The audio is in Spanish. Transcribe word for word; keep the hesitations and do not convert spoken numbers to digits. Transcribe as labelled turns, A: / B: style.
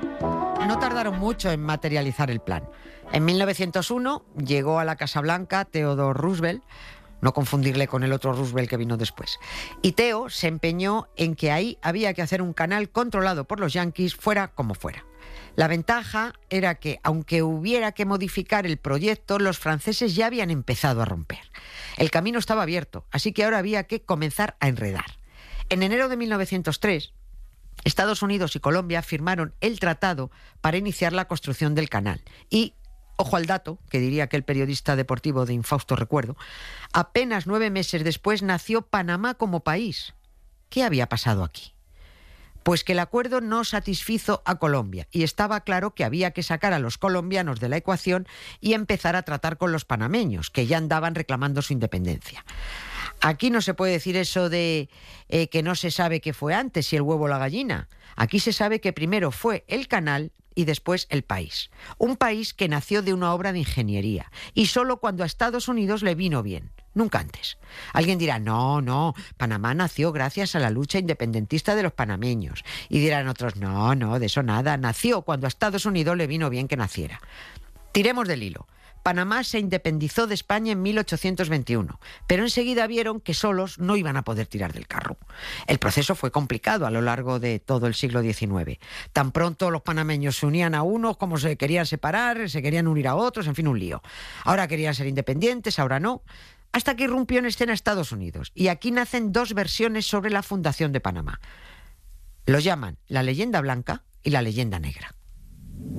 A: No tardaron mucho en materializar el plan. En mil novecientos uno llegó a la Casa Blanca Theodore Roosevelt, no confundirle con el otro Roosevelt que vino después. Y Theo se empeñó en que ahí había que hacer un canal controlado por los yanquis, fuera como fuera. La ventaja era que, aunque hubiera que modificar el proyecto, los franceses ya habían empezado a romper. El camino estaba abierto, así que ahora había que comenzar a enredar. En enero de mil novecientos tres, Estados Unidos y Colombia firmaron el tratado para iniciar la construcción del canal. Y, ojo al dato, que diría aquel periodista deportivo de infausto recuerdo, apenas nueve meses después nació Panamá como país. ¿Qué había pasado aquí? Pues que el acuerdo no satisfizo a Colombia y estaba claro que había que sacar a los colombianos de la ecuación y empezar a tratar con los panameños, que ya andaban reclamando su independencia. Aquí no se puede decir eso de eh, que no se sabe qué fue antes, si el huevo o la gallina. Aquí se sabe que primero fue el canal y después el país. Un país que nació de una obra de ingeniería y solo cuando a Estados Unidos le vino bien, nunca antes. Alguien dirá, no, no, Panamá nació gracias a la lucha independentista de los panameños. Y dirán otros, no, no, de eso nada, nació cuando a Estados Unidos le vino bien que naciera. Tiremos del hilo. Panamá se independizó de España en mil ochocientos veintiuno, pero enseguida vieron que solos no iban a poder tirar del carro. El proceso fue complicado a lo largo de todo el siglo diecinueve. Tan pronto los panameños se unían a unos como se querían separar, se querían unir a otros, en fin, un lío. Ahora querían ser independientes, ahora no, hasta que irrumpió en escena Estados Unidos. Y aquí nacen dos versiones sobre la fundación de Panamá. Los llaman la leyenda blanca y la leyenda negra.